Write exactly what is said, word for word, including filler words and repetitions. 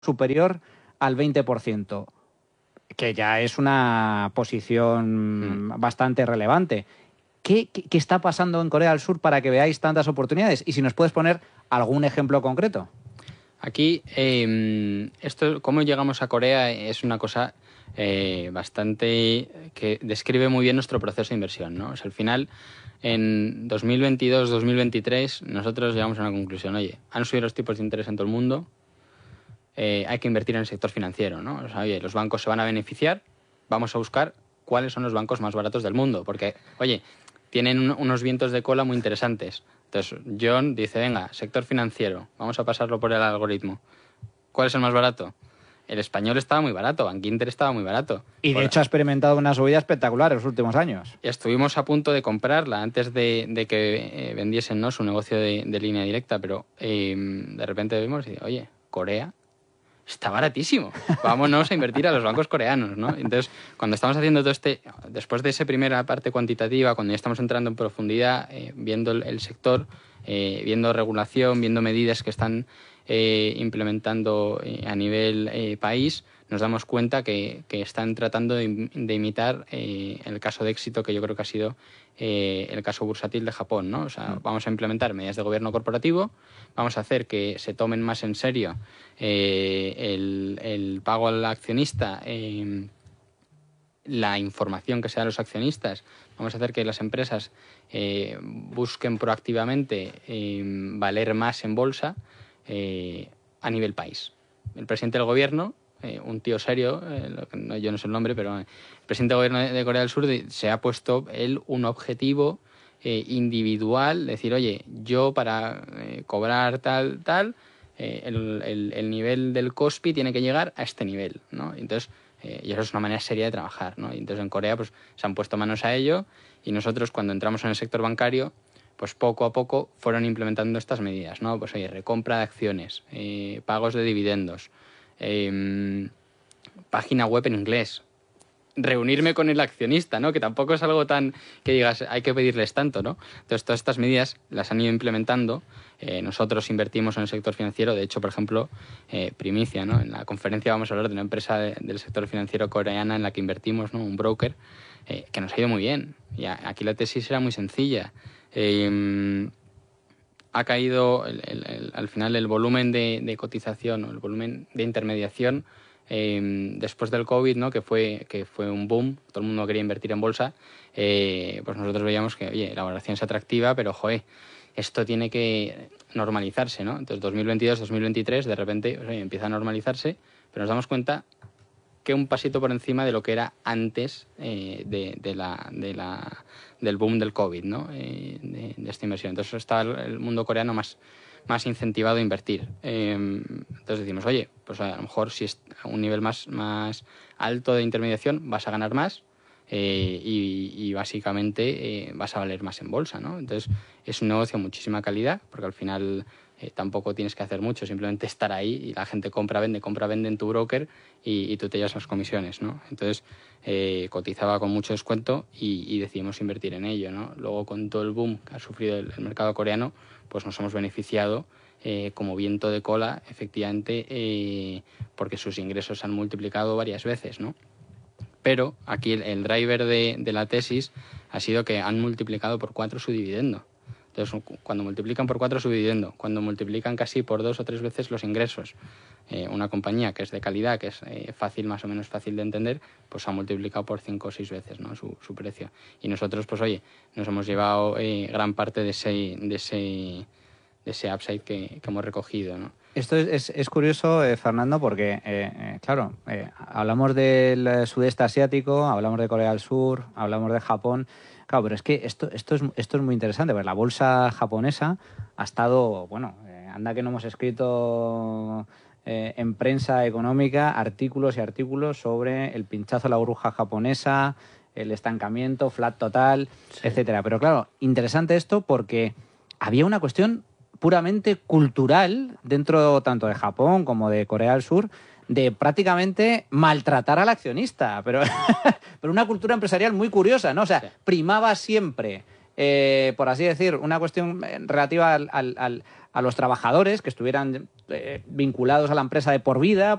superior al veinte por ciento, que ya es una posición mm. bastante relevante. ¿Qué, qué, ¿Qué está pasando en Corea del Sur para que veáis tantas oportunidades? Y si nos puedes poner algún ejemplo concreto. Aquí, eh, esto, cómo llegamos a Corea es una cosa eh, bastante que describe muy bien nuestro proceso de inversión, ¿no? O sea, al final, en dos mil veintidós dos mil veintitrés, nosotros llegamos a una conclusión. Oye, han subido los tipos de interés en todo el mundo, eh, hay que invertir en el sector financiero, ¿no? O sea, oye, los bancos se van a beneficiar, vamos a buscar cuáles son los bancos más baratos del mundo, porque, oye, tienen un, unos vientos de cola muy interesantes. Entonces, John dice, venga, sector financiero, vamos a pasarlo por el algoritmo. ¿Cuál es el más barato? El español estaba muy barato, Bankinter estaba muy barato. Y de por... hecho ha experimentado una subida espectacular en los últimos años. Estuvimos a punto de comprarla antes de, de que eh, vendiesen, ¿no?, su negocio de, de línea directa, pero eh, de repente vemos y, oye, Corea está baratísimo, vámonos a invertir a los bancos coreanos, ¿no? Entonces, cuando estamos haciendo todo este, después de esa primera parte cuantitativa, cuando ya estamos entrando en profundidad, eh, viendo el, el sector, eh, viendo regulación, viendo medidas que están eh, implementando eh, a nivel eh, país, nos damos cuenta que, que están tratando de, de imitar eh, el caso de éxito que yo creo que ha sido eh, el caso bursátil de Japón, ¿no? O sea, vamos a implementar medidas de gobierno corporativo, vamos a hacer que se tomen más en serio eh, el, el pago al accionista, eh, la información que se da a los accionistas, vamos a hacer que las empresas eh, busquen proactivamente eh, valer más en bolsa eh, a nivel país. El presidente del gobierno, eh, un tío serio, eh, yo no sé el nombre, pero el presidente del gobierno de, de Corea del Sur se ha puesto él un objetivo eh, individual, decir, oye, yo para eh, cobrar tal, tal, eh, el, el, el nivel del Kospi tiene que llegar a este nivel, ¿no? Entonces, eh, y eso es una manera seria de trabajar, ¿no? Y entonces en Corea pues se han puesto manos a ello y nosotros cuando entramos en el sector bancario, pues poco a poco fueron implementando estas medidas, ¿no? Pues oye, recompra de acciones, eh, pagos de dividendos, eh, página web en inglés, reunirme con el accionista, ¿no? Que tampoco es algo tan que digas, hay que pedirles tanto, ¿no? Entonces, todas estas medidas las han ido implementando. Eh, nosotros invertimos en el sector financiero. De hecho, por ejemplo, eh, primicia, ¿no? En la conferencia vamos a hablar de una empresa de, del sector financiero coreana en la que invertimos, ¿no? Un broker, eh, que nos ha ido muy bien. Y aquí la tesis era muy sencilla. Eh, ha caído el, el, el, al final el volumen de, de cotización o el volumen de intermediación eh, después del COVID, ¿no? que fue que fue un boom, todo el mundo quería invertir en bolsa, eh, pues nosotros veíamos que, oye, la valoración es atractiva, pero, joder, esto tiene que normalizarse, ¿no? Entonces, dos mil veintidós dos mil veintitrés, de repente, pues, oye, empieza a normalizarse, pero nos damos cuenta que un pasito por encima de lo que era antes eh, de, de la, de la, del boom del COVID, ¿no? Eh, de, de esta inversión. Entonces está el, el mundo coreano más, más incentivado a invertir. Eh, entonces decimos, oye, pues a lo mejor si es a un nivel más, más alto de intermediación vas a ganar más eh, y, y básicamente eh, vas a valer más en bolsa, ¿no? Entonces es un negocio de muchísima calidad porque al final Eh, tampoco tienes que hacer mucho, simplemente estar ahí y la gente compra, vende, compra, vende en tu broker y, y tú te llevas las comisiones, ¿no? Entonces, eh, cotizaba con mucho descuento y, y decidimos invertir en ello, ¿no? Luego, con todo el boom que ha sufrido el, el mercado coreano, pues nos hemos beneficiado eh, como viento de cola, efectivamente, eh, porque sus ingresos se han multiplicado varias veces, ¿no? Pero aquí el, el driver de, de la tesis ha sido que han multiplicado por cuatro su dividendo. Entonces, cuando multiplican por cuatro su dividendo, cuando multiplican casi por dos o tres veces los ingresos, eh, una compañía que es de calidad, que es eh, fácil, más o menos fácil de entender, pues ha multiplicado por cinco o seis veces, ¿no? su, su precio. Y nosotros, pues oye, nos hemos llevado eh, gran parte de ese, de ese, de ese upside que, que hemos recogido, ¿no? Esto es, es, es curioso, eh, Fernando, porque, eh, eh, claro, eh, hablamos del sudeste asiático, hablamos de Corea del Sur, hablamos de Japón. Claro, pero es que esto, esto, es, esto es muy interesante, porque la bolsa japonesa ha estado, bueno, eh, anda que no hemos escrito eh, en prensa económica artículos y artículos sobre el pinchazo a la burbuja japonesa, el estancamiento, flat total, sí, etcétera. Pero claro, interesante esto porque había una cuestión puramente cultural dentro tanto de Japón como de Corea del Sur, de prácticamente maltratar al accionista, pero, pero una cultura empresarial muy curiosa, ¿no? O sea, sí, primaba siempre eh, por así decir, una cuestión relativa al, al, al, a los trabajadores que estuvieran eh, vinculados a la empresa de por vida,